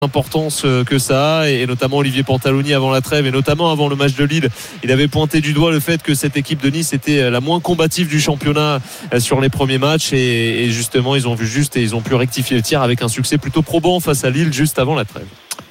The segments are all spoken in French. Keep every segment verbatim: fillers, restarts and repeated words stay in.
importance que ça, et notamment Olivier Pantaloni avant la trêve et notamment avant le match de Lille, il avait pointé du doigt le fait que cette équipe de Nice était la moins combative du championnat sur les premiers matchs, et, et justement ils ont vu juste et ils ont pu rectifier le tir avec un succès plutôt probant face à Lille juste avant la trêve.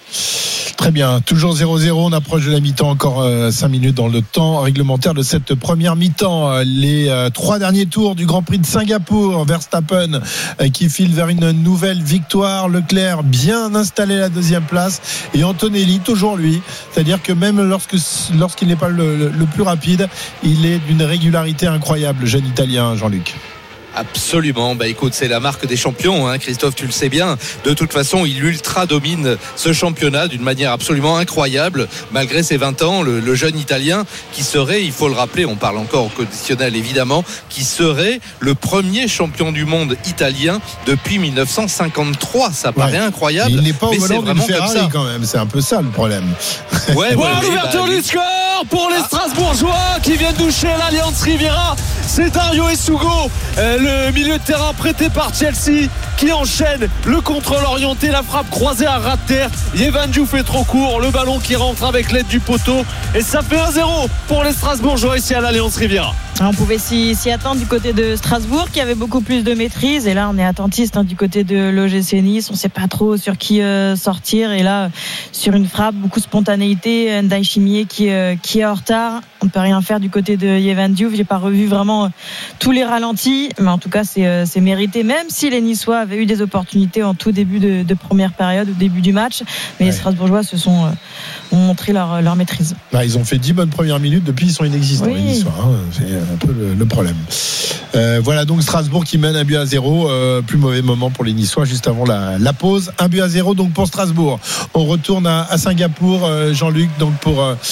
Très bien, toujours zéro zéro, on approche de la mi-temps, encore euh, cinq minutes dans le temps réglementaire de cette première mi-temps. Les euh, trois derniers tours du Grand Prix de Singapour, Verstappen euh, qui file vers une nouvelle victoire, Leclerc bien installé à la deuxième place, et Antonelli toujours lui, c'est-à-dire que même lorsque, lorsqu'il n'est pas le, le, le plus rapide, il est d'une régularité incroyable, le jeune Italien Jean-Luc. Absolument, bah écoute, c'est la marque des champions, hein, Christophe, tu le sais bien. De toute façon, il ultra domine ce championnat d'une manière absolument incroyable, malgré ses vingt ans. Le, le jeune Italien qui serait, il faut le rappeler, on parle encore au conditionnel évidemment, qui serait le premier champion du monde italien depuis dix-neuf cent cinquante-trois. Ça paraît ouais. incroyable. Il n'est pas au volant d'une Ferrari ça. quand même, c'est un peu ça le problème. Ouais, bon, ouais, l'ouverture bah, du score pour les ah. Strasbourgeois qui viennent toucher l'Allianz Riviera. C'est Dario Essugo, euh, le milieu de terrain prêté par Chelsea, qui enchaîne le contrôle orienté, la frappe croisée à ras de terre. Yevan Diouf est trop court, le ballon qui rentre avec l'aide du poteau, et ça fait un zéro pour les Strasbourgeois ici à l'Allianz Riviera. On pouvait s'y, s'y attendre du côté de Strasbourg, qui avait beaucoup plus de maîtrise, et là on est attentiste hein, du côté de l'O G C Nice, on ne sait pas trop sur qui euh, sortir, et là sur une frappe, beaucoup de spontanéité, Ndiaye Chimier qui, euh, qui est en retard, on ne peut rien faire du côté de Yevan Diouf. J'ai pas revu vraiment euh, tous les ralentis, mais en tout cas c'est, euh, c'est mérité, même si les Niçois avaient eu des opportunités en tout début de, de première période, au début du match, mais ouais. les Strasbourgeois se sont euh, ont montré leur, leur maîtrise. Bah, ils ont fait dix bonnes premières minutes, depuis ils sont inexistants oui. les Niçois, hein. C'est un peu le, le problème. Euh, voilà donc Strasbourg qui mène un but à zéro, euh, plus mauvais moment pour les Niçois juste avant la, la pause, un but à zéro donc pour Strasbourg. On retourne à, à Singapour, euh, Jean-Luc, donc pour euh,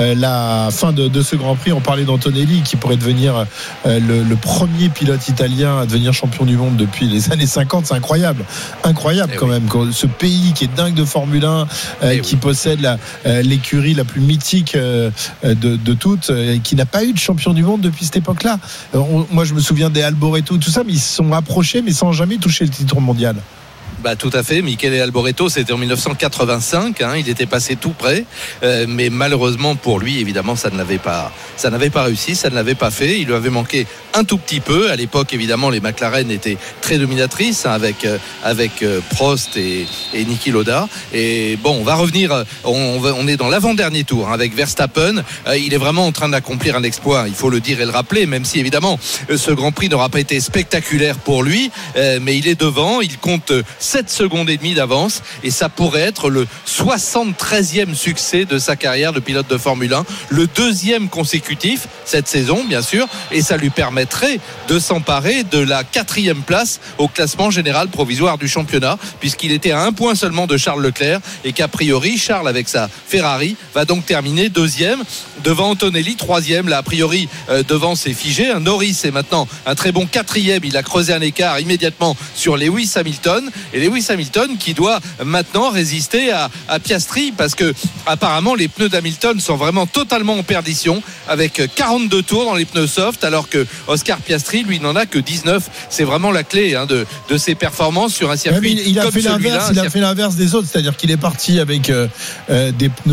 la fin de, de ce Grand Prix. On parlait d'Antonelli qui pourrait devenir euh, le, le premier pilote italien à devenir champion du monde depuis les années cinquante. C'est incroyable, incroyable eh quand oui. même, ce pays qui est dingue de Formule un, euh, eh qui oui. possède la, euh, l'écurie la plus mythique euh, de, de toutes, euh, qui n'a pas eu de champion du monde depuis cette époque-là. On, moi je me souviens des Alboreto, tout ça, mais ils se sont approchés mais sans jamais toucher le titre mondial. Bah, tout à fait, Michele Alboreto c'était en dix-neuf cent quatre-vingt-cinq, hein, il était passé tout près, euh, mais malheureusement pour lui évidemment ça ne l'avait pas ça n'avait pas réussi, ça ne l'avait pas fait, il lui avait manqué un tout petit peu. À l'époque évidemment les McLaren étaient très dominatrices, hein, avec, euh, avec euh, Prost et, et Niki Lauda, et bon on va revenir, on, on est dans l'avant-dernier tour hein, avec Verstappen, euh, il est vraiment en train d'accomplir un exploit, il faut le dire et le rappeler, même si évidemment ce Grand Prix n'aura pas été spectaculaire pour lui, euh, mais il est devant, il compte sept secondes et demie d'avance, et ça pourrait être le soixante-treizième succès de sa carrière de pilote de Formule un, le deuxième consécutif cette saison bien sûr, et ça lui permettrait de s'emparer de la quatrième place au classement général provisoire du championnat, puisqu'il était à un point seulement de Charles Leclerc, et qu'a priori Charles avec sa Ferrari va donc terminer deuxième devant Antonelli, troisième. Là a priori euh, devant c'est figé, hein. Norris est maintenant un très bon quatrième, il a creusé un écart immédiatement sur Lewis Hamilton, et Lewis Hamilton qui doit maintenant résister à, à Piastri, parce que apparemment les pneus d'Hamilton sont vraiment totalement en perdition, avec quarante-deux tours dans les pneus soft, alors que Oscar Piastri lui n'en a que dix-neuf. C'est vraiment la clé hein, de, de ses performances sur un circuit ouais, il a comme fait celui-là. L'inverse, il a fait l'inverse des autres, c'est-à-dire qu'il est parti avec euh, euh, des pneus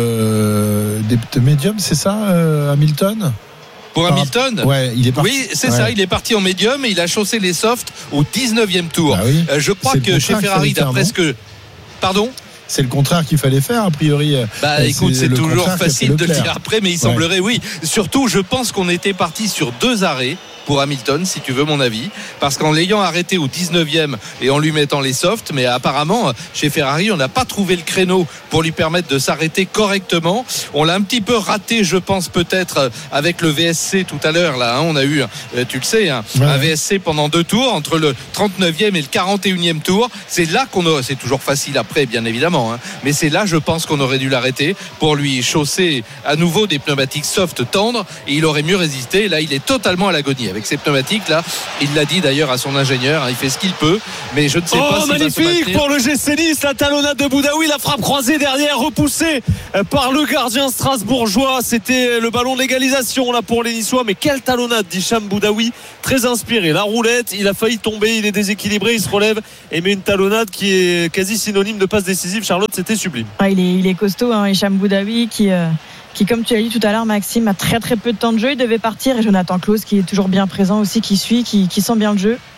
euh, des pneus médiums, c'est ça euh, Hamilton? Pour Hamilton, ouais, il est parti. Oui, c'est ouais. ça, il est parti en médium et il a chaussé les softs au dix-neuvième tour. Bah oui. euh, je crois c'est que chez Ferrari, d'après ce que... Pardon ? C'est le contraire qu'il fallait faire, a priori. Bah écoute, c'est, c'est toujours facile de le dire après, mais il semblerait, ouais. oui. Surtout, je pense qu'on était parti sur deux arrêts pour Hamilton, si tu veux mon avis, parce qu'en l'ayant arrêté au dix-neuvième et en lui mettant les softs, mais apparemment chez Ferrari on n'a pas trouvé le créneau pour lui permettre de s'arrêter correctement. On l'a un petit peu raté, je pense, peut-être avec le V S C tout à l'heure là, hein. On a eu, tu le sais, hein, ouais. un V S C pendant deux tours, entre le trente-neuvième et le quarante et unième tour. C'est là qu'on a, c'est toujours facile après bien évidemment, hein, mais c'est là je pense qu'on aurait dû l'arrêter pour lui chausser à nouveau des pneumatiques soft tendres, et il aurait mieux résisté. Là il est totalement à l'agonie avec avec ses pneumatiques là. Il l'a dit d'ailleurs à son ingénieur, hein, il fait ce qu'il peut, mais je ne sais oh, pas si magnifique pour le G C Nice, la talonnade de Boudaoui, la frappe croisée derrière, repoussée par le gardien strasbourgeois. C'était le ballon de l'égalisation là pour les Niçois, mais quelle talonnade d'Hicham Boudaoui, très inspiré. La roulette, il a failli tomber, il est déséquilibré, il se relève et met une talonnade qui est quasi synonyme de passe décisive. Charlotte, c'était sublime. Ah, il, est, il est costaud, hein, Hicham Boudaoui qui... Euh... qui, comme tu l'as dit tout à l'heure, Maxime, a très très peu de temps de jeu. Il devait partir. Et Jonathan Clauss, qui est toujours bien présent aussi, qui suit, qui, qui sent bien le jeu.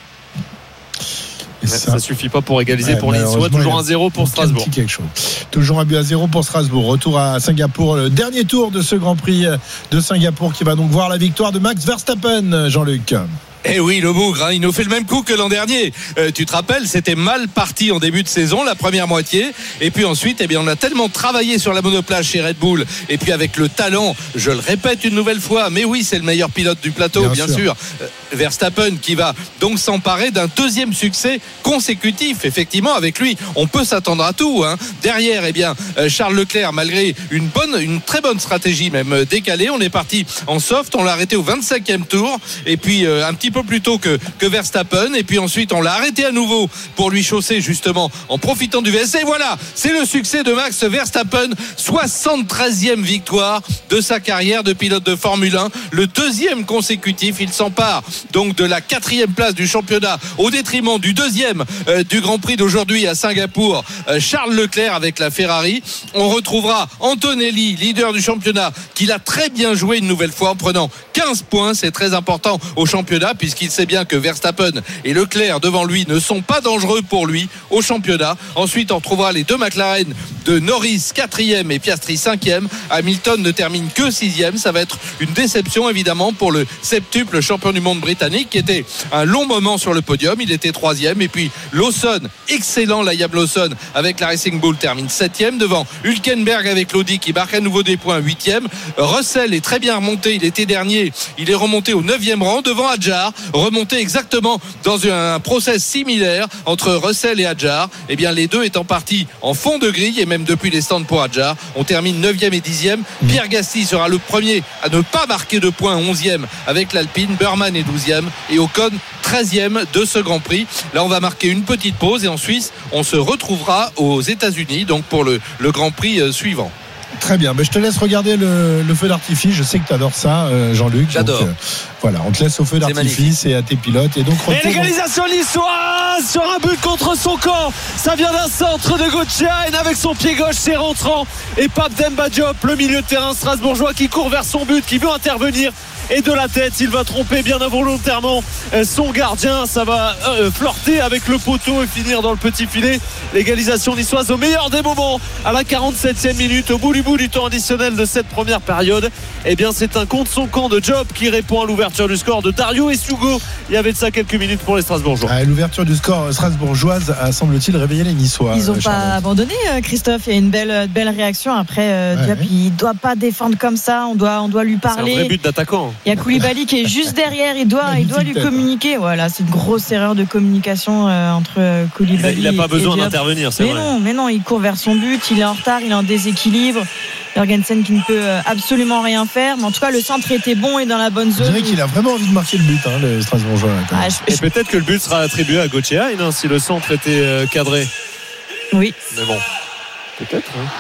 Ouais, ça ne suffit pas pour égaliser, ouais, pour les Niçois. Toujours un zéro pour Strasbourg. Quelque chose. Toujours un but à zéro pour Strasbourg. Retour à Singapour, le dernier tour de ce Grand Prix de Singapour qui va donc voir la victoire de Max Verstappen, Jean-Luc. Eh oui, le bougre, hein, il nous fait le même coup que l'an dernier. Euh, tu te rappelles, c'était mal parti en début de saison, la première moitié. Et puis ensuite, eh bien, on a tellement travaillé sur la monoplace chez Red Bull. Et puis avec le talent, je le répète une nouvelle fois, mais oui, c'est le meilleur pilote du plateau, bien, bien sûr. sûr. Euh, Verstappen qui va donc s'emparer d'un deuxième succès consécutif. Effectivement, avec lui, on peut s'attendre à tout. Hein. Derrière, eh bien, euh, Charles Leclerc, malgré une bonne, une très bonne stratégie, même euh, décalée, on est parti en soft, on l'a arrêté au vingt-cinquième tour. Et puis euh, un petit peu plus tôt que, que Verstappen, et puis ensuite on l'a arrêté à nouveau pour lui chausser justement en profitant du V S. Et voilà, c'est le succès de Max Verstappen, soixante-treizième victoire de sa carrière de pilote de Formule un, le deuxième consécutif. Il s'empare donc de la quatrième place du championnat au détriment du deuxième euh, du Grand Prix d'aujourd'hui à Singapour, euh, Charles Leclerc avec la Ferrari. On retrouvera Antonelli, leader du championnat, qui l'a très bien joué une nouvelle fois en prenant quinze points. C'est très important au championnat puisqu'il sait bien que Verstappen et Leclerc devant lui ne sont pas dangereux pour lui au championnat. Ensuite, on retrouvera les deux McLaren de Norris quatrième et Piastri cinquième. Hamilton ne termine que sixième. Ça va être une déception évidemment pour le septuple champion du monde britannique qui était un long moment sur le podium. Il était troisième. Et puis Lawson, excellent Liam Lawson avec la Racing Bull, termine septième devant Hülkenberg avec l'Audi qui marque à nouveau des points, huitième. Russell est très bien remonté. Il était dernier. Il est remonté au neuvième rang devant Hadjar, remonté exactement dans un process similaire entre Russell et Hadjar. Eh bien, les deux étant partis en fond de grille et même depuis les stands pour Hadjar, on termine neuvième et dixième. Pierre Gasly sera le premier à ne pas marquer de points, onzième avec l'Alpine. Burman est douzième et Ocon treizième de ce Grand Prix. Là, on va marquer une petite pause et en Suisse, on se retrouvera aux États-Unis donc pour le, le Grand Prix suivant. Très bien, mais je te laisse regarder le, le feu d'artifice. Je sais que tu adores ça, euh, Jean-Luc. J'adore. Donc, euh, voilà, on te laisse au feu d'artifice et à tes pilotes. Et donc retour... Et l'égalisation niçoise sur un but contre son camp. Ça vient d'un centre de Gottschein avec son pied gauche, c'est rentrant. Et Pape Demba Diop, le milieu de terrain strasbourgeois qui court vers son but, qui veut intervenir. Et de la tête, il va tromper bien involontairement son gardien. Ça va euh, flirter avec le poteau et finir dans le petit filet. L'égalisation niçoise au meilleur des moments, à la quarante-septième minute, au bout du bout du temps additionnel de cette première période. Eh bien, c'est un contre son camp de Diop qui répond à l'ouverture du score de Dario Essugo. Il y avait de ça quelques minutes pour les Strasbourgeois. Ah, l'ouverture du score strasbourgeoise a, semble-t-il, réveillé les Niçois. Ils n'ont pas abandonné, Christophe. Il y a une belle, belle réaction après. Euh, ouais, Diop, ouais. Il ne doit pas défendre comme ça. On doit, on doit lui parler. C'est un vrai but d'attaquant. Il y a Koulibaly qui est juste derrière, il doit, il doit lui communiquer. Voilà, c'est une grosse erreur de communication euh, entre Koulibaly. Il n'a pas besoin d'intervenir, c'est mais vrai. Non, mais non, il court vers son but, il est en retard, il est en déséquilibre. Jorgensen qui ne peut absolument rien faire, mais en tout cas le centre était bon et dans la bonne zone. Je dirais qu'il a vraiment envie de marquer le but, hein, le Strasbourgeois. Ah, je... Et peut-être que le but sera attribué à Gottschein hein, si le centre était euh, cadré. Oui. Mais bon, peut-être. Hein.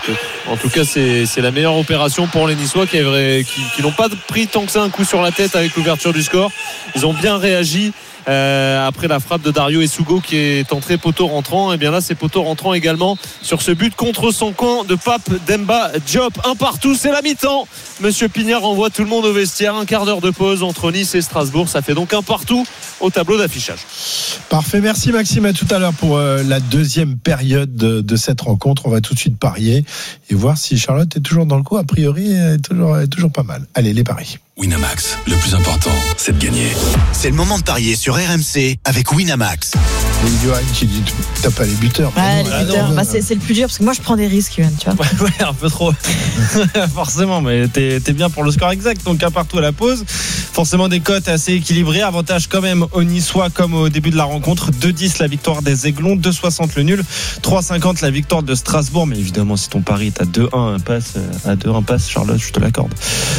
En tout cas, c'est, c'est la meilleure opération pour les Niçois qui, qui, qui n'ont pas pris tant que ça un coup sur la tête avec l'ouverture du score. Ils ont bien réagi euh, après la frappe de Dario Essugo qui est entré poteau rentrant. Et bien là, c'est poteau rentrant également sur ce but contre son camp de Pape Demba Diop. Un partout, c'est la mi-temps. Monsieur Pignard envoie tout le monde au vestiaire. Un quart d'heure de pause entre Nice et Strasbourg. Ça fait donc un partout au tableau d'affichage. Parfait, merci Maxime. À tout à l'heure pour euh, la deuxième période de, de cette rencontre. On va tout de suite parier et voir si Charlotte est toujours dans le coup. A priori, elle est toujours, elle est toujours pas mal. Allez, les paris. Winamax, le plus important, c'est de gagner. C'est le moment de parier sur R M C avec Winamax. Et Johan qui dit t'as pas les buteurs. Ouais, non, les ah buteurs. non, Bah, non. c'est, c'est le plus dur parce que moi je prends des risques, Johan, tu vois. Ouais, ouais, un peu trop. Forcément, mais t'es, t'es bien pour le score exact. Donc, un partout à la pause. Forcément, des cotes assez équilibrées. Avantage quand même aux Niçois comme au début de la rencontre. deux dix la victoire des Aiglons, deux soixante le nul, trois cinquante la victoire de Strasbourg. Mais évidemment, si ton pari est à deux un passe, à deux un passe, Charlotte, je te l'accorde.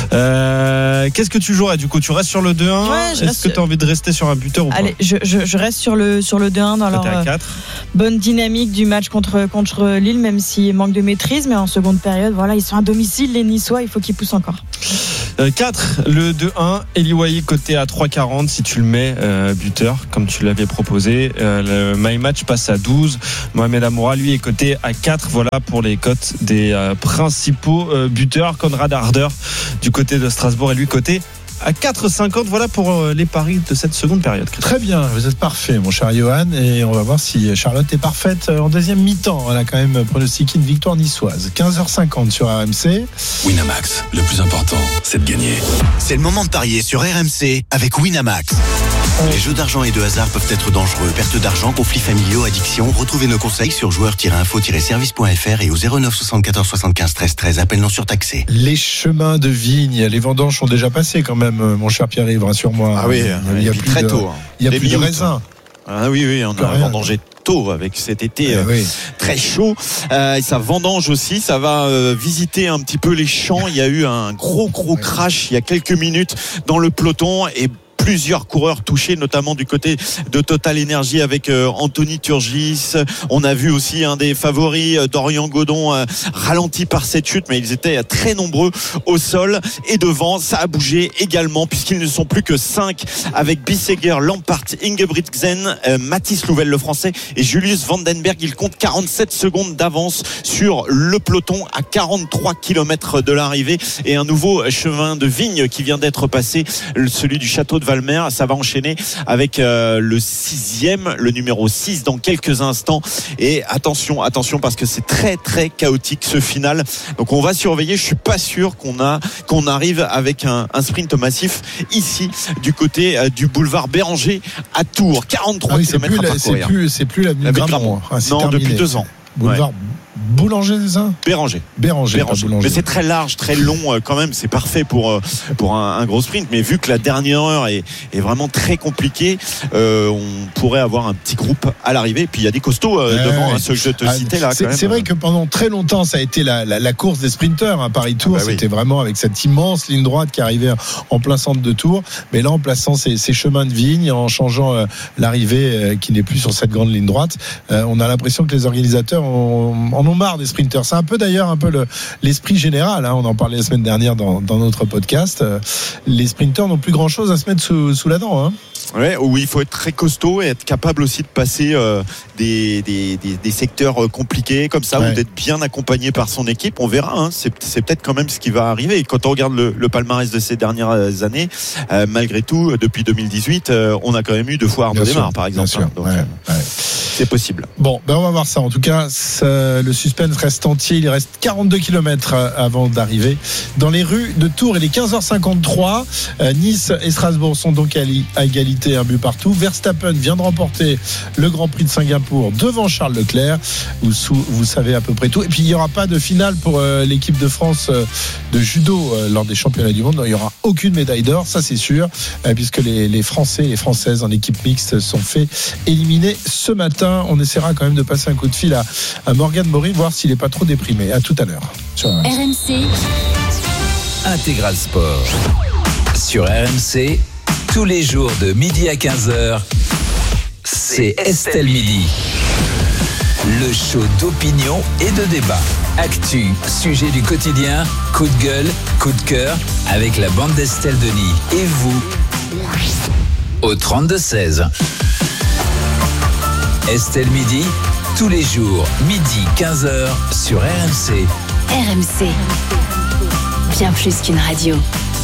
Euh, qu'est-ce que tu jouerais du coup? Tu restes sur le deux un? Ouais, je Est-ce reste- que tu as envie de rester sur un buteur ou pas? Allez, je, je, je reste sur le, sur le deux un dans leur T'es à euh, quatre. bonne dynamique du match contre, contre Lille, même s'il manque de maîtrise. Mais en seconde période, voilà, ils sont à domicile, les Niçois, il faut qu'ils poussent encore. Euh, quatre, le deux un, Eli Wahi côté à trois quarante si tu le mets euh, buteur comme tu l'avais proposé. Euh, le My Match passe à douze. Mohamed Amoura lui est coté à quatre. Voilà pour les cotes des euh, principaux euh, buteurs. Conrad Harder du côté de Strasbourg est lui coté à quatre cinquante. Voilà pour euh, les paris de cette seconde période. Très bien, vous êtes parfait, mon cher Johan. Et on va voir si Charlotte est parfaite en deuxième mi-temps. Elle a quand même pronostiqué une victoire niçoise. quinze heures cinquante sur R M C. Winamax, le plus important, c'est de gagner. C'est le moment de parier sur R M C avec Winamax. Les jeux d'argent et de hasard peuvent être dangereux. Perte d'argent, conflits familiaux, addiction. Retrouvez nos conseils sur joueurs tiret info tiret service point f r et au zéro neuf soixante-quatorze soixante-quinze treize treize. Appel non surtaxé. Les chemins de vigne, les vendanges sont déjà passés quand même, mon cher Pierre-Yves, rassure-moi. Ah oui, il y a et puis plus très de, tôt. hein. il y a Les plus de mi-août. raisins. Ah oui, oui, on Plus a rien. vendangé tôt avec cet été Eh euh, oui. très chaud. Euh, et ça vendange aussi, ça va euh, visiter un petit peu les champs. Il y a eu un gros, gros crash il y a quelques minutes dans le peloton et plusieurs coureurs touchés, notamment du côté de Total Energy avec euh, Anthony Turgis. On a vu aussi un des favoris, euh, Dorian Godon, euh, ralenti par cette chute, mais ils étaient très nombreux au sol. Et devant, ça a bougé également, puisqu'ils ne sont plus que cinq, avec Bissegger, Lampart, Ingebrigtsen, euh, Mathis Louvel, le français, et Julius Vandenberg. Il compte quarante-sept secondes d'avance sur le peloton à quarante-trois kilomètres de l'arrivée. Et un nouveau chemin de vigne qui vient d'être passé, celui du château de Valmer. Ça va enchaîner avec euh, le sixième, le numéro six dans quelques instants. Et attention, attention, parce que c'est très très chaotique ce final. Donc on va surveiller. Je suis pas sûr qu'on a qu'on arrive avec un, un sprint massif ici du côté euh, du boulevard Béranger à Tours. quarante-trois Ah oui, c'est kilomètres plus, à la- c'est parcourir. plus, c'est plus l'avenue Avec Gramont. Gramont. Ah, c'est Non, terminé. depuis deux ans. Boulevard Boulanger, c'est ça? Béranger. Béranger, pas Béranger. Boulanger. Mais c'est très large, très long euh, quand même. C'est parfait pour euh, pour un, un gros sprint. Mais vu que la dernière heure est, est vraiment très compliquée, euh, on pourrait avoir un petit groupe à l'arrivée. Et puis il y a des costauds euh, Ouais, devant, ouais. hein, ceux que je te Ah, citais là. c'est, quand même. c'est vrai que pendant très longtemps, ça a été la, la, la course des sprinteurs. Hein, Paris-Tours, Ah bah oui. c'était vraiment avec cette immense ligne droite qui arrivait en plein centre de Tours. Mais là, en plaçant ces, ces chemins de vigne, en changeant euh, l'arrivée euh, qui n'est plus sur cette grande ligne droite, euh, on a l'impression que les organisateurs ont, en ont marre des sprinteurs. C'est un peu d'ailleurs un peu le, l'esprit général. Hein, on en parlait la semaine dernière dans, dans notre podcast. Euh, les sprinteurs n'ont plus grand-chose à se mettre sous, sous la dent. Hein. Ouais, où il faut être très costaud et être capable aussi de passer euh, des, des, des, des secteurs euh, compliqués comme ça, Ouais. ou d'être bien accompagné par son équipe. On verra, hein, c'est, c'est peut-être quand même ce qui va arriver. Et quand on regarde le, le palmarès de ces dernières années, euh, malgré tout, depuis deux mille dix-huit, euh, on a quand même eu deux fois Arnaud Bien Démarre, sûr, par bien exemple. sûr. hein. Donc, Ouais, euh, ouais. c'est possible. Bon, ben on va voir ça. En tout cas, ça, le suspense reste entier. Il reste quarante-deux kilomètres avant d'arriver dans les rues de Tours. Il est quinze heures cinquante-trois. Euh, Nice et Strasbourg sont donc à, li- à égalité, un but partout. Verstappen vient de remporter le Grand Prix de Singapour devant Charles Leclerc. Vous, sou- vous savez à peu près tout. Et puis, il n'y aura pas de finale pour euh, l'équipe de France euh, de judo euh, lors des championnats du monde. Il n'y aura aucune médaille d'or, ça c'est sûr, euh, puisque les, les Français et les Françaises en équipe mixte sont fait éliminer ce matin. On essaiera quand même de passer un coup de fil à, à Morgane Maury, voir s'il n'est pas trop déprimé. À tout à l'heure. Sur R M C Intégral Sport. Sur R M C, tous les jours de midi à quinze heures, c'est Estelle Midi. Le show d'opinion et de débat. Actu, sujet du quotidien, coup de gueule, coup de cœur, avec la bande d'Estelle Denis. Et vous, au trente-deux seize. Estelle Midi, tous les jours, midi quinze heures, sur R M C. R M C. Bien plus qu'une radio.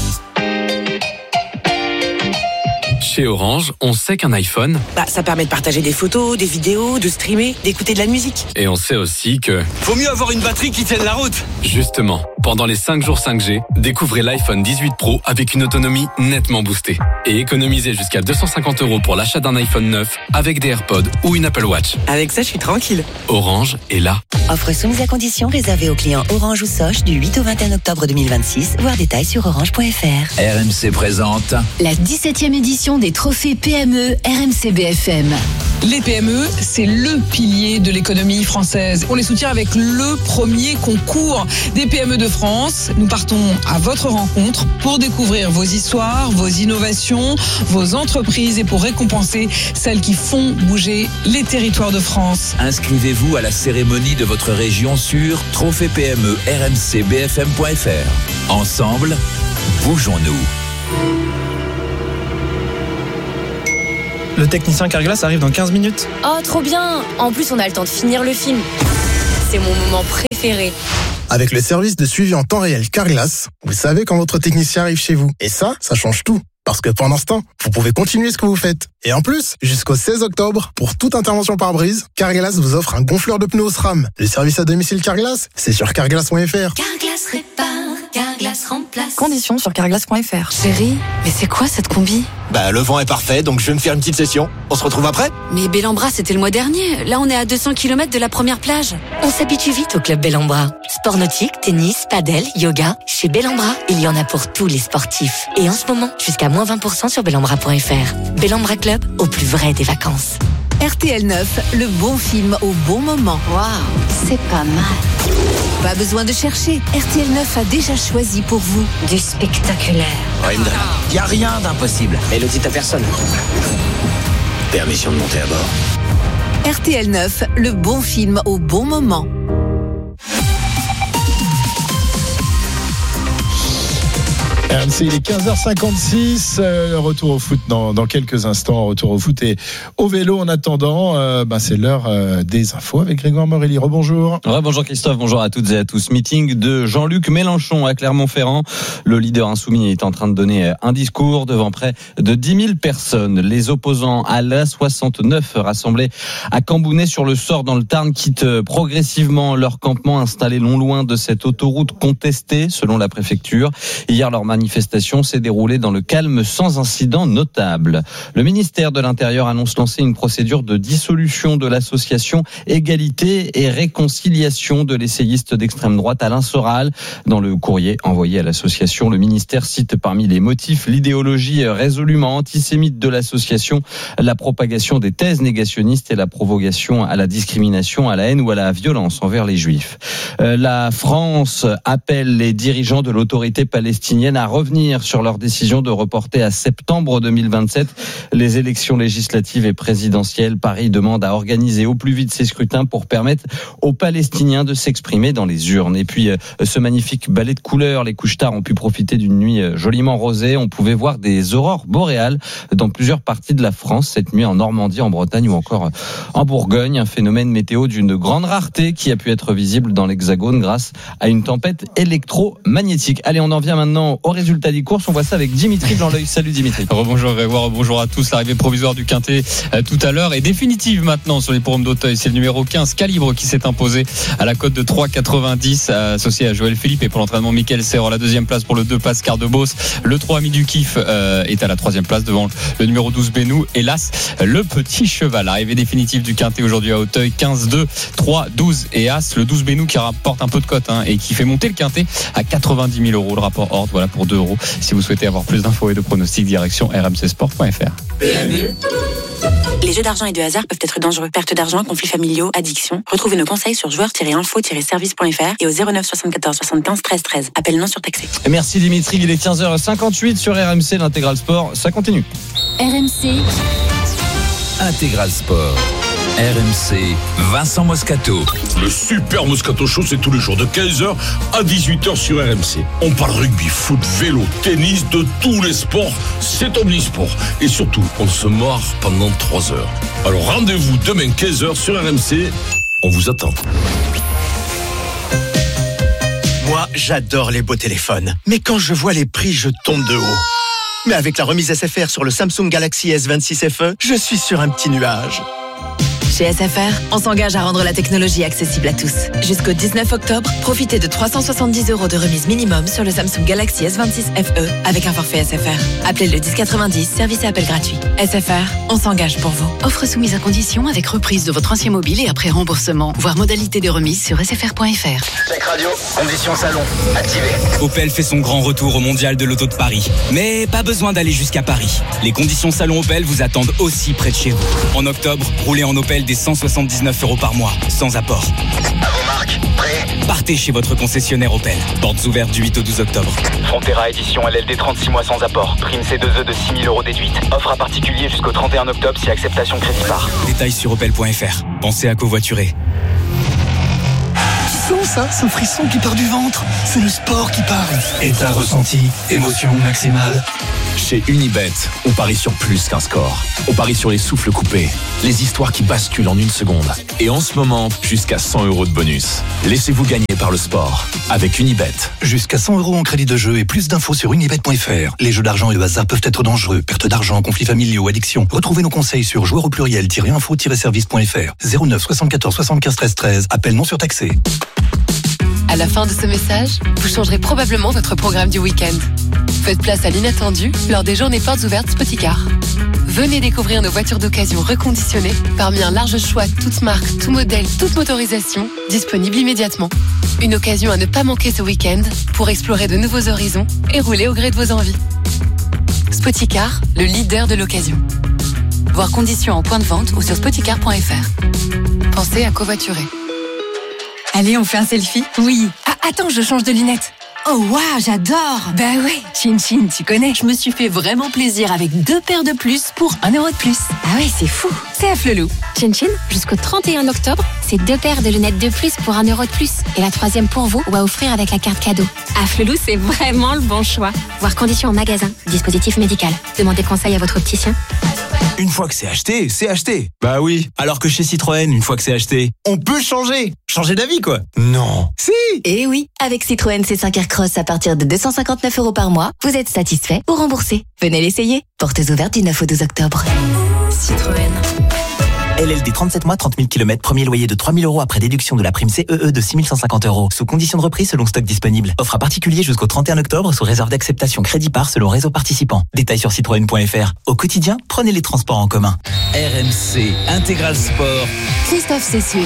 Chez Orange, on sait qu'un iPhone, Bah, ça permet de partager des photos, des vidéos, de streamer, d'écouter de la musique. et on sait aussi que, Faut mieux avoir une batterie qui tienne la route. justement, Pendant les cinq jours cinq G, découvrez l'iPhone dix-huit Pro avec une autonomie nettement boostée. Et économisez jusqu'à deux cent cinquante euros pour l'achat d'un iPhone neuf avec des AirPods ou une Apple Watch. Avec ça, je suis tranquille. Orange est là. Offre soumise à condition réservée aux clients Orange ou Soch du huit au vingt et un octobre deux mille vingt-six. Voir détails sur orange point f r. R M C présente la dix-septième édition des trophées P M E R M C B F M. Les P M E, c'est le pilier de l'économie française. On les soutient avec le premier concours des P M E de France. Nous partons à votre rencontre pour découvrir vos histoires, vos innovations, vos entreprises et pour récompenser celles qui font bouger les territoires de France. Inscrivez-vous à la cérémonie de votre région sur trophée P M E R M C B F M point f r. Ensemble, bougeons-nous. Le technicien Carglass arrive dans quinze minutes. Oh, trop bien! En plus, on a le temps de finir le film. C'est mon moment préféré. Avec le service de suivi en temps réel Carglass, vous savez quand votre technicien arrive chez vous. Et ça, ça change tout. Parce que pendant ce temps, vous pouvez continuer ce que vous faites. Et en plus, jusqu'au seize octobre, pour toute intervention par brise, Carglass vous offre un gonfleur de pneus au SRAM. Le service à domicile Carglass, c'est sur carglass point f r. Carglass répare, Carglass remplace. Conditions sur carglass point f r. Chérie, mais c'est quoi cette combi? Bah, le vent est parfait, donc je vais me faire une petite session. On se retrouve après? Mais Bellambra, c'était le mois dernier. Là, on est à deux cents kilomètres de la première plage. On s'habitue vite au club Bellambra. Sport nautique, tennis, padel, yoga. Chez Bellambra, il y en a pour tous les sportifs. Et en ce moment, jusqu'à moins vingt pour cent sur bellambra point f r. Bellambra Club, au plus vrai des vacances. R T L neuf, le bon film au bon moment. Waouh, c'est pas mal. Pas besoin de chercher, R T L neuf a déjà choisi pour vous du spectaculaire. Il n'y a rien d'impossible. Mais le dit à personne. Permission de monter à bord. R T L neuf, le bon film au bon moment. R M C, il est quinze heures cinquante-six, euh, retour au foot dans, dans quelques instants, retour au foot et au vélo en attendant, euh, bah c'est l'heure euh, des infos avec Grégoire Morelli. Rebonjour. Ouais, bonjour Christophe, bonjour à toutes et à tous. Meeting de Jean-Luc Mélenchon à Clermont-Ferrand. Le leader insoumis est en train de donner un discours devant près de dix mille personnes. Les opposants à l'A soixante-neuf rassemblés à Cambounet sur le Sort dans le Tarn quittent progressivement leur campement installé non loin de cette autoroute contestée selon la préfecture. Hier, leur manifestation s'est déroulée dans le calme sans incident notable. Le ministère de l'Intérieur annonce lancer une procédure de dissolution de l'association Égalité et Réconciliation de l'essayiste d'extrême droite Alain Soral. Dans le courrier envoyé à l'association, le ministère cite parmi les motifs l'idéologie résolument antisémite de l'association, la propagation des thèses négationnistes et la provocation à la discrimination, à la haine ou à la violence envers les juifs. La France appelle les dirigeants de l'autorité palestinienne à revenir sur leur décision de reporter à septembre deux mille vingt-sept les élections législatives et présidentielles. Paris demande à organiser au plus vite ces scrutins pour permettre aux Palestiniens de s'exprimer dans les urnes. Et puis ce magnifique ballet de couleurs, les couche-tard ont pu profiter d'une nuit joliment rosée. On pouvait voir des aurores boréales dans plusieurs parties de la France cette nuit, en Normandie, en Bretagne ou encore en Bourgogne. Un phénomène météo d'une grande rareté qui a pu être visible dans l'Hexagone grâce à une tempête électromagnétique. Allez, on en vient maintenant au résultat des courses. On voit ça avec Dimitri Blanc-L'œil. Salut Dimitri. Rebonjour Grégoire, bonjour à tous. L'arrivée provisoire du Quintet euh, tout à l'heure est définitive maintenant sur les forums d'Auteuil. C'est le numéro quinze Calibre qui s'est imposé à la cote de trois virgule quatre-vingt-dix, associé à Joël Philippe et pour l'entraînement Mickaël Serre. La deuxième place pour le deux Pascal de Beauce. Le trois Ami du Kiff euh, est à la troisième place devant le numéro douze Bénou. Hélas, le petit cheval. Arrivée définitive du Quintet aujourd'hui à Auteuil. quinze, deux, trois, douze et As. Le douze Bénou qui rapporte un peu de cote hein, et qui fait monter le Quintet à quatre-vingt-dix mille euros. Le rapport Horde, voilà pour deux euros. Si vous souhaitez avoir plus d'infos et de pronostics, direction r m c sport point f r. Les jeux d'argent et de hasard peuvent être dangereux. Perte d'argent, conflits familiaux, addiction. Retrouvez nos conseils sur joueurs tiret info tiret service point f r et au zéro neuf soixante-quatorze soixante-quinze treize treize. Appel non surtaxé. Merci Dimitri, il est quinze heures cinquante-huit sur R M C, l'intégral sport, ça continue. R M C Intégral sport. R M C, Vincent Moscato. Le super Moscato Show, c'est tous les jours de quinze heures à dix-huit heures sur R M C. On parle rugby, foot, vélo, tennis, de tous les sports. C'est omnisport. Et surtout, on se marre pendant trois heures. Alors rendez-vous demain quinze heures sur R M C. On vous attend. Moi, j'adore les beaux téléphones. Mais quand je vois les prix, je tombe de haut. Mais avec la remise S F R sur le Samsung Galaxy S vingt-six F E, je suis sur un petit nuage. Chez S F R, on s'engage à rendre la technologie accessible à tous. Jusqu'au dix-neuf octobre, profitez de trois cent soixante-dix euros de remise minimum sur le Samsung Galaxy S vingt-six F E avec un forfait S F R. Appelez le dix quatre-vingt-dix, service et appel gratuit. S F R, on s'engage pour vous. Offre soumise à condition avec reprise de votre ancien mobile et après remboursement. Voir modalité de remise sur s f r point f r. Check radio, conditions salon, activé. Opel fait son grand retour au Mondial de l'Auto de Paris. Mais pas besoin d'aller jusqu'à Paris. Les conditions salon Opel vous attendent aussi près de chez vous. En octobre, roulez en Opel des cent soixante-dix-neuf euros par mois, sans apport. À vos marques, prêt ? Partez chez votre concessionnaire Opel. Portes ouvertes du huit au douze octobre. Frontera édition L L D trente-six mois sans apport. Prime C deux E de six mille euros déduite. Offre à particulier jusqu'au trente et un octobre si acceptation crédit par. Détails sur opel point f r. Pensez à covoiturer. Tu sens ça, ce frisson qui part du ventre? C'est le sport qui parle. État ressenti, émotion maximale. Chez Unibet, on parie sur plus qu'un score. On parie sur les souffles coupés, les histoires qui basculent en une seconde. Et en ce moment, jusqu'à cent euros de bonus. Laissez-vous gagner par le sport avec Unibet. Jusqu'à cent euros en crédit de jeu et plus d'infos sur unibet point f r. Les jeux d'argent et le hasard peuvent être dangereux. Perte d'argent, conflits familiaux, addiction. Retrouvez nos conseils sur joueurs au pluriel-info-service point f r. zéro neuf soixante-quatorze soixante-quinze treize treize. Appel non surtaxé. À la fin de ce message, vous changerez probablement votre programme du week-end. Faites place à l'inattendu lors des journées portes ouvertes Spoticar. Venez découvrir nos voitures d'occasion reconditionnées parmi un large choix toutes marques, tout modèle, toute motorisation, disponible immédiatement. Une occasion à ne pas manquer ce week-end pour explorer de nouveaux horizons et rouler au gré de vos envies. Spoticar, le leader de l'occasion. Voir conditions en point de vente ou sur spoticar point f r. Pensez à covoiturer. Allez, on fait un selfie? Oui. Ah, attends, je change de lunettes. Oh waouh, j'adore. Bah ouais, Chin Chin, tu connais. Je me suis fait vraiment plaisir avec deux paires de plus pour un euro de plus. Ah ouais, c'est fou. C'est à Flelou. Chin Chin, jusqu'au trente et un octobre, c'est deux paires de lunettes de plus pour un euro de plus. Et la troisième pour vous ou à offrir avec la carte cadeau. À Flelou, c'est vraiment le bon choix. Voir conditions en magasin. Dispositif médical. Demandez conseil à votre opticien. Une fois que c'est acheté, c'est acheté. Bah oui. Alors que chez Citroën, une fois que c'est acheté, on peut changer. Changer d'avis, quoi. Non. Si. Eh oui. Avec Citroën C cinq Aircross à partir de deux cent cinquante-neuf euros par mois, vous êtes satisfait ou remboursé. Venez l'essayer. Portes ouvertes du neuf au douze octobre. Citroën. L L D trente-sept mois, trente mille kilomètres, premier loyer de trois mille euros après déduction de la prime C E E de six mille cent cinquante euros. Sous condition de reprise selon stock disponible. Offre à particulier jusqu'au trente et un octobre sous réserve d'acceptation crédit par selon réseau participant. Détails sur citroën point f r. Au quotidien, prenez les transports en commun. R M C Intégral Sport. Christophe Cessieux.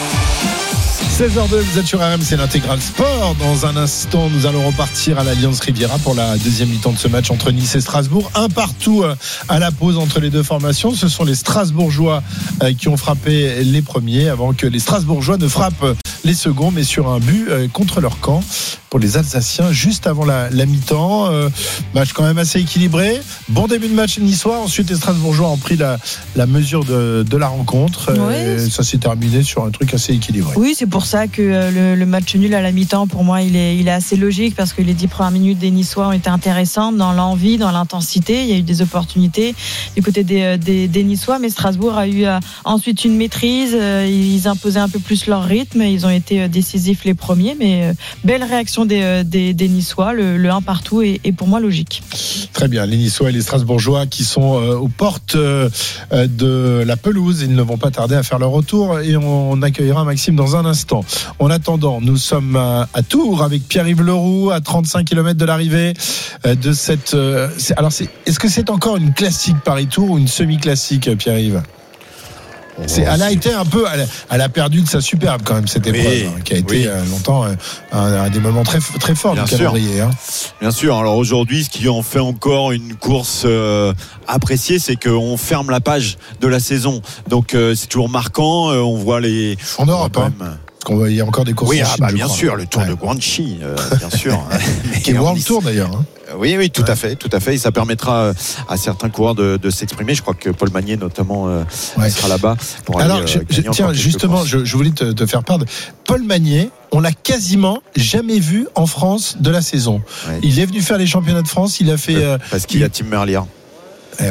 seize heures deux, vous êtes sur R M C, l'intégral sport. Dans un instant, nous allons repartir à l'Allianz Riviera pour la deuxième mi-temps de ce match entre Nice et Strasbourg. Un partout à la pause entre les deux formations. Ce sont les Strasbourgeois qui ont frappé les premiers avant que les Strasbourgeois ne frappent les seconds, mais sur un but contre leur camp pour les Alsaciens juste avant la, la mi-temps. Euh, match quand même assez équilibré. Bon début de match niçois. Ensuite, les Strasbourgeois ont pris la, la mesure de, de la rencontre. Oui. Et ça s'est terminé sur un truc assez équilibré. Oui, c'est pour ça que le, le match nul à la mi-temps, pour moi, il est, il est assez logique parce que les dix premières minutes des Niçois ont été intéressantes dans l'envie, dans l'intensité. Il y a eu des opportunités du côté des, des, des Niçois, mais Strasbourg a eu ensuite une maîtrise. Ils imposaient un peu plus leur rythme. Ils ont été décisifs les premiers, mais belle réaction des, des, des Niçois. Le, le un partout est, est pour moi logique. Très bien, les Niçois et les Strasbourgeois qui sont euh, aux portes euh, de la pelouse. Ils ne vont pas tarder à faire leur retour et on accueillera Maxime dans un instant. En attendant, nous sommes à, à Tours avec Pierre-Yves Leroux à trente-cinq kilomètres de l'arrivée euh, de cette. Euh, c'est, alors, c'est, est-ce que c'est encore une classique Paris-Tours ou une semi-classique, Pierre-Yves? C'est, elle a été un peu, elle a, elle a perdu de sa superbe quand même cette épreuve, oui, hein, qui a été oui. euh, longtemps euh, un, un des moments très très forts du calendrier. Hein. Bien sûr. Alors aujourd'hui, ce qui en fait encore une course euh, appréciée, c'est qu'on ferme la page de la saison. Donc euh, c'est toujours marquant. Euh, on voit les en Europe. Hein. Même... Parce qu'il y a encore des courses. Oui, en ah Chine, bah, bien crois. sûr, le Tour ouais. de Guangxi, euh, bien sûr. Qui est World Tour d'ailleurs. Hein. Oui, oui, tout ouais. à fait, tout à fait. Et ça permettra à certains coureurs de, de s'exprimer. Je crois que Paul Magnier, notamment, euh, ouais. sera là-bas. Pour Alors, aller, je, euh, je, tiens, justement, je, je voulais te, te faire part de Paul Magnier. On l'a quasiment jamais vu en France de la saison. Ouais. Il est venu faire les championnats de France. Il a fait. Euh, parce qu'il il... y a Tim Merlier. Eh oui.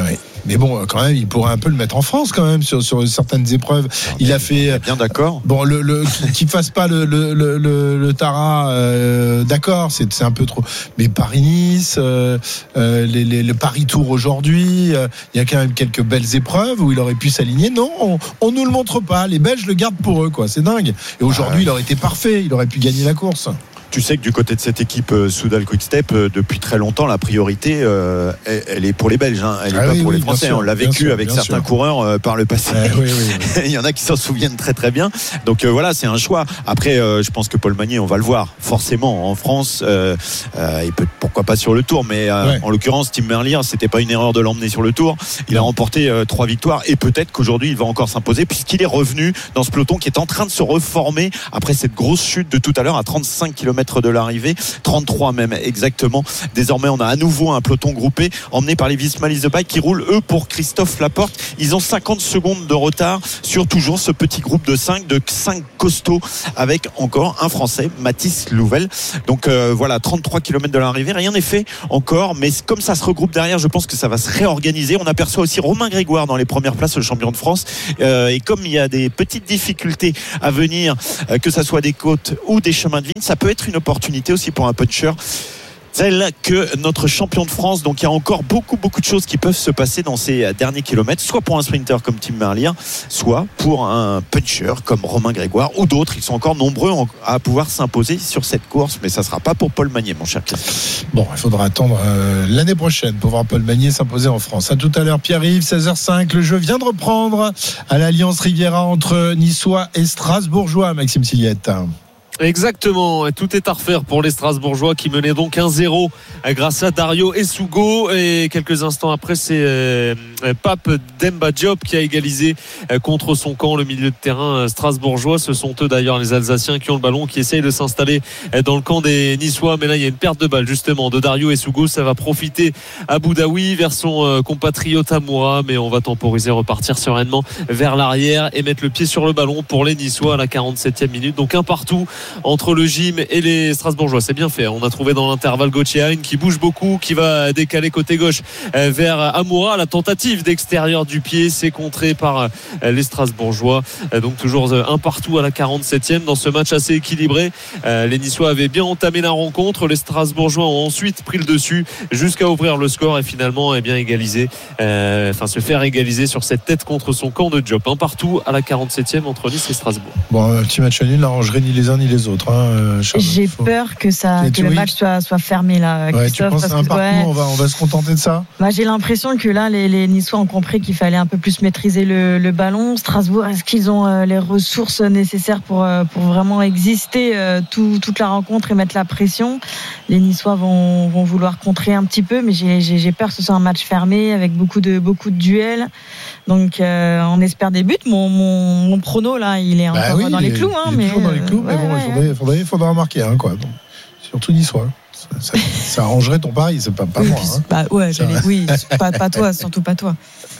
mais bon, quand même, il pourrait un peu le mettre en France quand même sur, sur certaines épreuves. Il a fait. Bien d'accord. Bon, le, le qu'il fasse pas le le le, le, le Tara, euh, d'accord, c'est c'est un peu trop. Mais Paris-Nice, euh, euh, les, les, le Paris-Tour aujourd'hui, il euh, y a quand même quelques belles épreuves où il aurait pu s'aligner. Non, on, on nous le montre pas. Les Belges le gardent pour eux, quoi. C'est dingue. Et aujourd'hui, ouais. il aurait été parfait. Il aurait pu gagner la course. Tu sais que du côté de cette équipe euh, Soudal Quick-Step, euh, depuis très longtemps, la priorité, euh, elle, elle est pour les Belges, hein. Elle n'est ah pas oui, pour oui, les Français. Sûr, on l'a vécu sûr, avec certains sûr. coureurs euh, par le passé. Euh, oui, oui, oui. Il y en a qui s'en souviennent très très bien. Donc euh, voilà, c'est un choix. Après, euh, je pense que Paul Magnier, on va le voir forcément en France. Euh, euh, il peut, pourquoi pas sur le Tour, mais euh, ouais. en l'occurrence, Tim Merlier, c'était pas une erreur de l'emmener sur le Tour. Il a remporté euh, trois victoires et peut-être qu'aujourd'hui, il va encore s'imposer puisqu'il est revenu dans ce peloton qui est en train de se reformer après cette grosse chute de tout à l'heure à trente-cinq kilomètres de l'arrivée. trente-trois même exactement. Désormais on a à nouveau un peloton groupé emmené par les Visma Lease a Bike qui roulent eux pour Christophe Laporte. Ils ont cinquante secondes de retard sur toujours ce petit groupe de cinq de cinq costauds avec encore un Français, Mathis Louvel. Donc euh, voilà, trente-trois kilomètres de l'arrivée, rien n'est fait encore, mais comme ça se regroupe derrière, je pense que ça va se réorganiser. On aperçoit aussi Romain Grégoire dans les premières places, le champion de France, euh, et comme il y a des petites difficultés à venir, euh, que ça soit des côtes ou des chemins de vigne, ça peut être une opportunité aussi pour un puncher tel que notre champion de France. Donc il y a encore beaucoup beaucoup de choses qui peuvent se passer dans ces derniers kilomètres, soit pour un sprinter comme Tim Merlier, soit pour un puncher comme Romain Grégoire ou d'autres. Ils sont encore nombreux à pouvoir s'imposer sur cette course, mais ça ne sera pas pour Paul Magnier, mon cher Christophe. Bon, il faudra attendre euh, l'année prochaine pour voir Paul Magnier s'imposer en France. À tout à l'heure, Pierre-Yves, seize heures cinq. Le jeu vient de reprendre à l'Alliance Riviera entre Niçois et Strasbourgeois, Maxime Sillette. Exactement, tout est à refaire pour les Strasbourgeois qui menaient donc un zéro grâce à Dario Essugo, et quelques instants après c'est euh, Pape Demba Diop qui a égalisé euh, contre son camp, le milieu de terrain strasbourgeois. Ce sont eux d'ailleurs, les Alsaciens, qui ont le ballon, qui essayent de s'installer euh, dans le camp des Niçois, mais là il y a une perte de balle justement de Dario Essugo. Ça va profiter à Boudaoui vers son euh, compatriote Amoura, mais on va temporiser, repartir sereinement vers l'arrière et mettre le pied sur le ballon pour les Niçois à la quarante-septième minute. Donc un partout entre le gym et les Strasbourgeois. C'est bien fait. On a trouvé dans l'intervalle Gauthier qui bouge beaucoup, qui va décaler côté gauche vers Amoura. La tentative d'extérieur du pied, c'est contré par les Strasbourgeois. Donc toujours un partout à la quarante-septième dans ce match assez équilibré. Les Niçois avaient bien entamé la rencontre. Les Strasbourgeois ont ensuite pris le dessus jusqu'à ouvrir le score et finalement eh bien égaliser, euh, enfin se faire égaliser sur cette tête contre son camp de Diop. Un partout à la quarante-septième entre Nice et Strasbourg. Bon, un petit match nul n'arrangerait ni les uns ni les autres. Hein, J'ai faut... peur que, ça, que le match soit, soit fermé là. Ouais, tu penses c'est un partout, ouais, on, va, on va se contenter de ça. Bah, j'ai l'impression que là, les, les Niçois ont compris qu'il fallait un peu plus maîtriser le, le ballon. Strasbourg, est-ce qu'ils ont euh, les ressources nécessaires pour, euh, pour vraiment exister euh, tout, toute la rencontre et mettre la pression? Les Niçois vont, vont vouloir contrer un petit peu, mais j'ai, j'ai, j'ai peur que ce soit un match fermé avec beaucoup de, beaucoup de duels. Donc euh, on espère des buts. Mon, mon, mon prono là, il est bah encore oui, dans les clous. Il est, hein, mais toujours dans les clous, euh, mais bon, ouais, il faudrait, faudrait, faudrait en marquer un, quoi. Bon, surtout Niçois. Ça, ça, ça arrangerait ton pari, c'est pas, pas oui, moi. Puis, hein. bah, ouais, oui, pas, pas toi, surtout pas toi.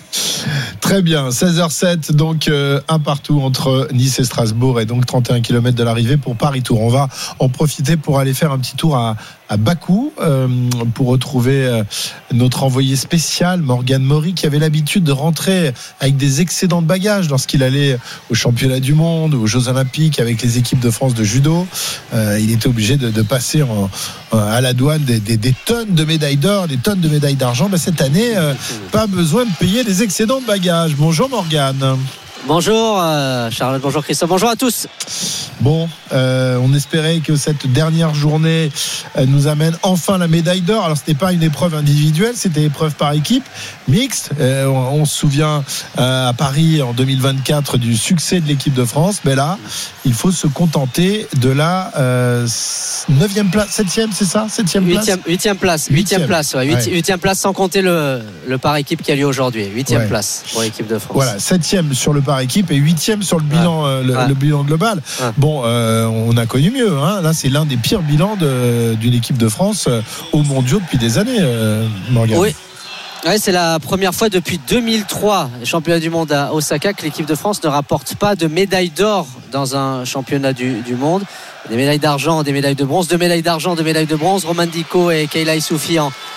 Très bien, seize heures sept, donc euh, un partout entre Nice et Strasbourg, et donc trente et un kilomètres de l'arrivée pour Paris-Tour. On va en profiter pour aller faire un petit tour à, à Bakou euh, pour retrouver euh, notre envoyé spécial Morgan Maury, qui avait l'habitude de rentrer avec des excédents de bagages lorsqu'il allait au championnat du monde ou aux Jeux Olympiques avec les équipes de France de judo. Euh, il était obligé de, de passer en, à la douane des, des, des tonnes de médailles d'or, des tonnes de médailles d'argent. Ben, cette année, euh, pas besoin de payer des excédents de bagages. Bonjour Morgane. Bonjour euh, Charlotte, bonjour Christophe, bonjour à tous. Bon, euh, on espérait que cette dernière journée euh, nous amène enfin la médaille d'or. Alors ce n'était pas une épreuve individuelle, c'était épreuve par équipe, mixte. Euh, on, on se souvient euh, à Paris en deux mille vingt-quatre du succès de l'équipe de France. Mais là, il faut se contenter de la euh, neuvième place, septième, c'est ça, septième place. Huitième, huitième place, huitième place, ouais, huitième, ouais. huitième place sans compter le, le par équipe qui a lieu aujourd'hui. Huitième ouais. place pour l'équipe de France. Voilà, septième sur le par équipe et huitième sur le bilan, ouais. euh, le, ouais. le bilan global. Ouais. Bon, euh, on a connu mieux. Hein. Là, c'est l'un des pires bilans de, d'une équipe de France euh, aux mondiaux depuis des années, euh, Morgane. Oui. Ouais, c'est la première fois depuis deux mille trois, championnat du monde à Osaka, que l'équipe de France ne rapporte pas de médaille d'or dans un championnat du, du monde. Des médailles d'argent, des médailles de bronze, deux médailles d'argent, deux médailles de bronze. Roman Diko et Kayla Issoufi en,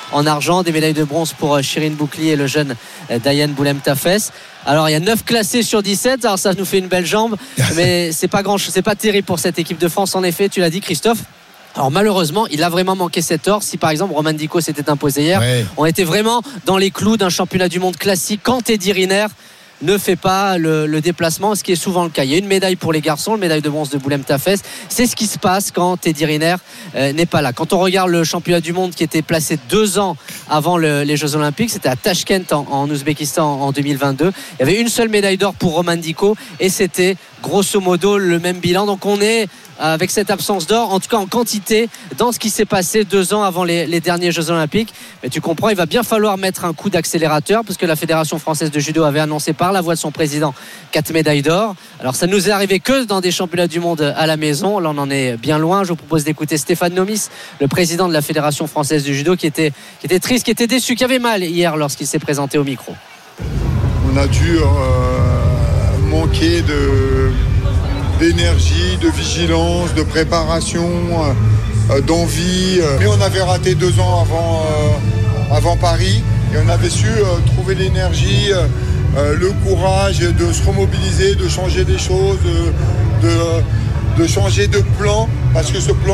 en argent, des médailles de bronze pour Shirin Boukli et le jeune Dayan Boulem Tafes. Alors il y a neuf classés sur dix-sept, alors ça nous fait une belle jambe, mais c'est pas grand, c'est pas terrible pour cette équipe de France en effet, tu l'as dit Christophe. Alors malheureusement, il a vraiment manqué cet or. Si par exemple Roman Dico s'était imposé hier, ouais. on était vraiment dans les clous d'un championnat du monde classique quand Teddy Riner ne fait pas le, le déplacement, ce qui est souvent le cas. Il y a une médaille pour les garçons, le médaille de bronze de Boulem Tafes. C'est ce qui se passe quand Teddy Riner euh, n'est pas là. Quand on regarde le championnat du monde qui était placé deux ans avant le, les Jeux Olympiques, c'était à Tashkent en, en Ouzbékistan en deux mille vingt-deux. Il y avait une seule médaille d'or pour Roman Dico et c'était grosso modo le même bilan. Donc on est avec cette absence d'or, en tout cas en quantité, dans ce qui s'est passé deux ans avant les, les derniers Jeux Olympiques. Mais tu comprends, il va bien falloir mettre un coup d'accélérateur, parce que la Fédération française de judo avait annoncé par la voix de son président quatre médailles d'or. Alors ça nous est arrivé que dans des championnats du monde à la maison. Là on en est bien loin. Je vous propose d'écouter Stéphane Nomis, le président de la Fédération française de judo, qui était, qui était triste, qui était déçu, qui avait mal hier lorsqu'il s'est présenté au micro. On a dû euh, manquer de d'énergie, de vigilance, de préparation, euh, d'envie. Euh. Mais on avait raté deux ans avant, euh, avant Paris et on avait su euh, trouver l'énergie, euh, le courage de se remobiliser, de changer des choses, de, de, de changer de plan, parce que ce plan